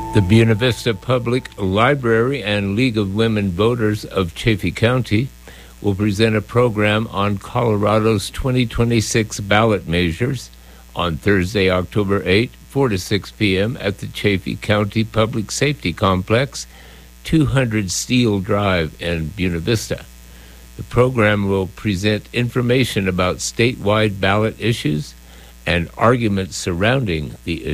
The Buena Vista Public Library and League of Women Voters of Chaffee County will present a program on Colorado's 2026 ballot measures on Thursday, October 8, 4 to 6 p.m. at the Chaffee County Public Safety Complex, 200 Steel Drive in Buena Vista. The program will present information about statewide ballot issues and arguments surrounding the